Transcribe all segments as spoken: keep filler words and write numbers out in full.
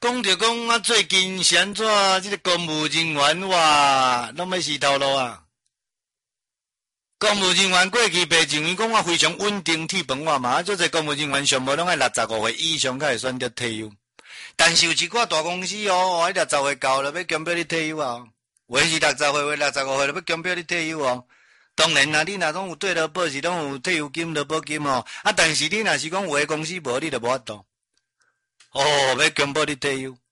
讲着讲啊，最近是安怎？即个公务人员哇，拢要死头路啊！公务人员过去白认为讲我非常稳定铁饭碗嘛，啊，做侪公务人员上无拢爱六十五岁以上才会选择退休。但是有一寡大公司哦，哦，六十岁到了要强迫你退休啊，或是六十岁或六十五岁了要强迫你退休哦。当然啦，你若总有对劳保是拢有退休金、劳保金哦，啊，但是你若是讲有诶公司无，你就无法度。哦，要强迫你退休，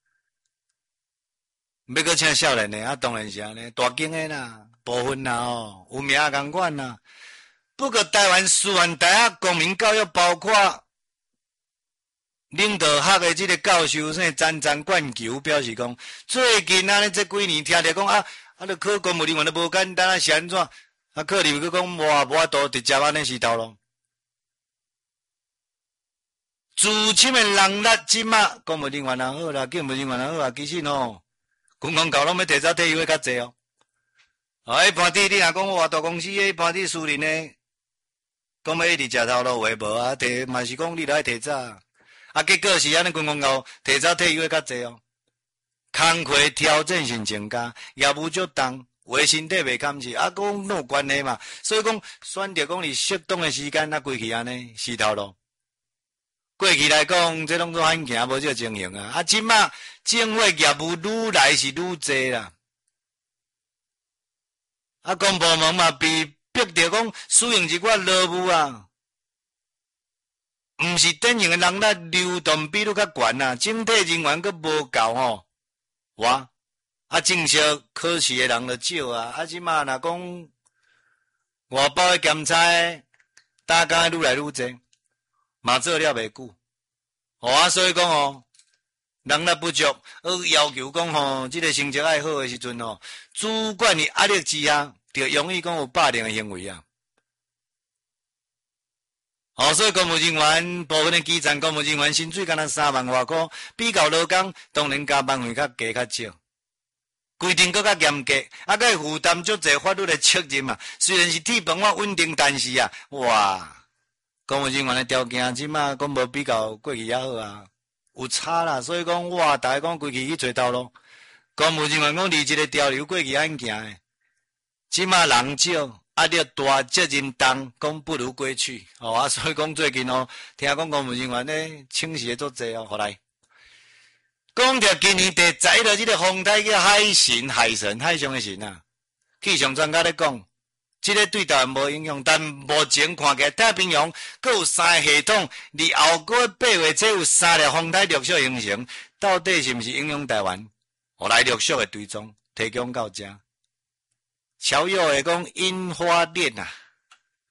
要搁请少年诶，啊，当然是安尼，大间诶啦，部分啦哦，有名共款啦。不过台湾师范大学公民教育包括领导学诶即个教授，说詹詹冠球表示讲，最近安尼这几年听着讲啊，啊，你考公务人员都无简单啊，是安怎？啊，考入去讲哇，无法度直接安尼死头咯。资深诶人力即马公务人员也好啦，警务人员也好啊，其实哦，公公教拢要提早退休诶较济哦。啊，一般滴你若讲我大公司诶，一般滴私人诶，讲要一直食头路话无啊，提嘛是讲你来提早。啊，结果是安尼，公公教提早退休诶较济哦。工课挑战性增加，业务足重。为身体袂堪是，啊，讲有关系嘛，所以讲选择讲你适当诶时间，啊，规去安尼死头路。过去来讲，这拢做罕行，无这个情形啊。啊，即马政府业务愈来是愈济啦。啊，公部门嘛被逼着讲使用一寡劳务啊，毋是典型诶人力流动比率较悬啊，整体人员阁无够吼，哇！啊，正式考试诶人就少啊，啊，即马若讲外包诶检查诶，大家愈来愈济，嘛做了袂久，哦啊，所以讲哦，人力不足，而要求讲吼，即个成绩爱好诶时阵吼，主管诶压力之下，就容易讲有霸凌诶行为啊。哦，所以公务人员部分诶基层公务人员薪水敢若三万外箍，比较劳工，当然加班费较低较少。规定搁较严格，啊，佮负担足侪法律的责任嘛。虽然是铁饭碗稳定，但是啊，哇，公务人员的条件即马讲无比较过去也好啊，有差啦。所以讲哇，大家讲规去去找道路，公务人员讲离这个潮流过去安行诶，即马人少，压力大，责任重，讲不如过去。哦啊，所以讲最近哦，听讲公务人员咧请示足侪哦，后来。讲到今年第十一个这个风台叫海神，海神海上的神啊，气象专家咧讲，这个对台湾无影响，但目前看起来太平洋佮有三个系统，离后个月八月才有三粒风台陆续形成，到底是毋是影响台湾？后来陆续的追踪提供到这，超越的讲樱花链啊。